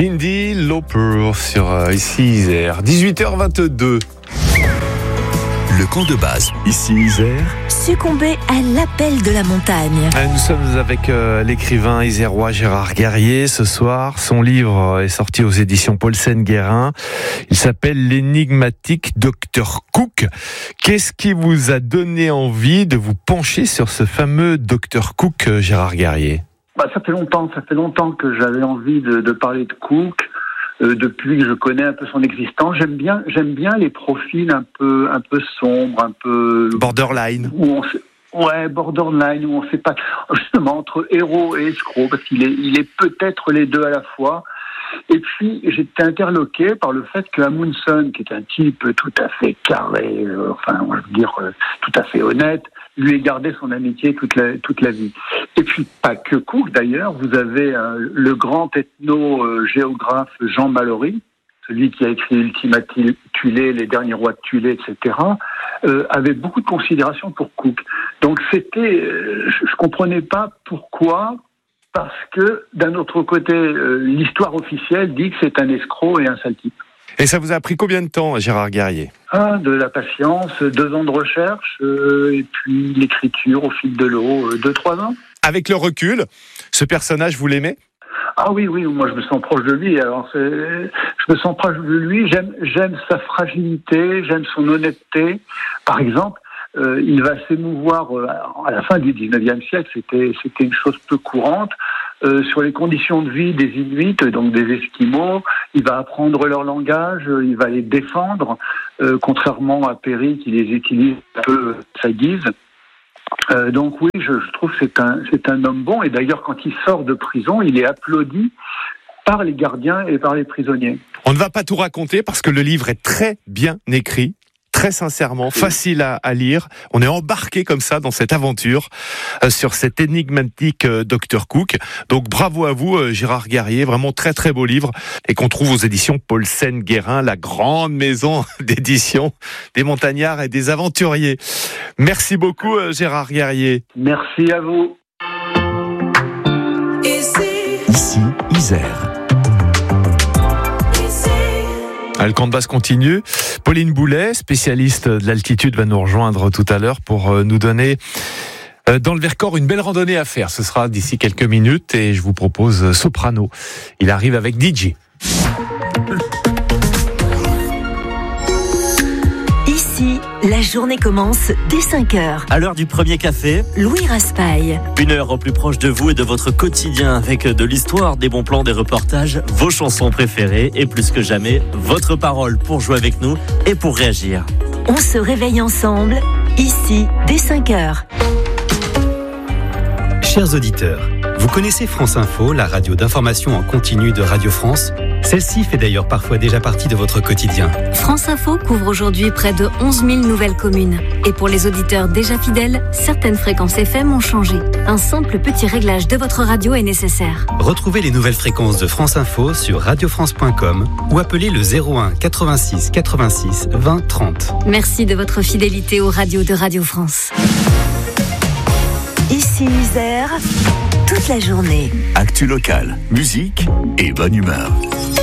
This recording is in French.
Cyndi Lauper sur ici Isère, 18h22. Le camp de base, ici Isère. Succomber à l'appel de la montagne. Nous sommes avec l'écrivain isérois Gérard Guerrier ce soir. Son livre est sorti aux éditions Paulsen-Guérin. Il s'appelle L'énigmatique Dr Cook. Qu'est-ce qui vous a donné envie de vous pencher sur ce fameux Dr Cook, Gérard Guerrier ? Ça fait longtemps que j'avais envie de parler de Cook. Depuis que je connais un peu son existence, j'aime bien les profils un peu sombres, un peu borderline. Borderline, où on sait pas justement entre héros et escroc, parce qu'il est peut-être les deux à la fois. Et puis j'étais interloqué par le fait que Amundsen, qui est un type tout à fait carré, tout à fait honnête, lui ait gardé son amitié toute la vie. Et puis pas que Cook d'ailleurs, vous avez le grand ethno-géographe Jean Malory, celui qui a écrit Ultima Thule, Les Derniers Rois de Thule, etc., avait beaucoup de considération pour Cook. Donc je comprenais pas pourquoi, parce que d'un autre côté, l'histoire officielle dit que c'est un escroc et un sale type. Et ça vous a pris combien de temps, Gérard Guerrier ? De la patience, 2 ans de recherche, et puis l'écriture au fil de l'eau, 2-3 ans. Avec le recul, ce personnage, vous l'aimez ? Ah oui, moi je me sens proche de lui. J'aime sa fragilité, j'aime son honnêteté. Par exemple, il va s'émouvoir à la fin du 19e siècle, c'était une chose peu courante, sur les conditions de vie des Inuits, donc des Esquimaux. Il va apprendre leur langage, il va les défendre, contrairement à Perry qui les utilise un peu à sa guise. Donc oui, je trouve que c'est un homme bon, et d'ailleurs quand il sort de prison, il est applaudi par les gardiens et par les prisonniers. On ne va pas tout raconter parce que le livre est très bien écrit. Très sincèrement, facile à lire. On est embarqué comme ça dans cette aventure sur cet énigmatique Dr Cook. Donc bravo à vous, Gérard Guerrier. Vraiment très très beau livre et qu'on trouve aux éditions Paulsen-Guérin, la grande maison d'édition des montagnards et des aventuriers. Merci beaucoup, Gérard Guerrier. Merci à vous. Ici Isère. Le camp de base continue. Pauline Boulet, spécialiste de l'altitude, va nous rejoindre tout à l'heure pour nous donner dans le Vercors une belle randonnée à faire. Ce sera d'ici quelques minutes et je vous propose Soprano. Il arrive avec DJ. Ici, la journée commence dès 5h. À l'heure du premier café, Louis Raspail. 1 heure au plus proche de vous et de votre quotidien avec de l'histoire, des bons plans, des reportages, vos chansons préférées et plus que jamais, votre parole pour jouer avec nous et pour réagir. On se réveille ensemble, ici, dès 5h. Chers auditeurs, vous connaissez France Info, la radio d'information en continu de Radio France ? Celle-ci fait d'ailleurs parfois déjà partie de votre quotidien. France Info couvre aujourd'hui près de 11 000 nouvelles communes. Et pour les auditeurs déjà fidèles, certaines fréquences FM ont changé. Un simple petit réglage de votre radio est nécessaire. Retrouvez les nouvelles fréquences de France Info sur radiofrance.com ou appelez le 01 86 86 20 30. Merci de votre fidélité aux radios de Radio France. Ici Isère, toute la journée. Actu locale, musique et bonne humeur.